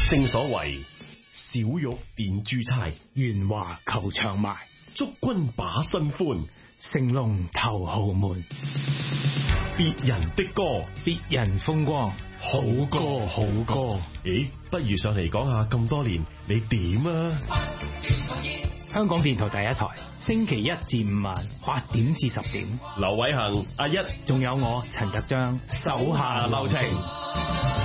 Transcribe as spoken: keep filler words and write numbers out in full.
正所謂小玉點珠釵， 圓華求長埋， 祝君把新歡， 成龍頭號門。 別人的歌， 別人風光，好歌好歌。 咦，不如上嚟講下咁多年你點啊？ 香港電台第一台，星期一至五晚八點至十點。 劉偉恒、阿一， 仲有我陳日章，手下留情。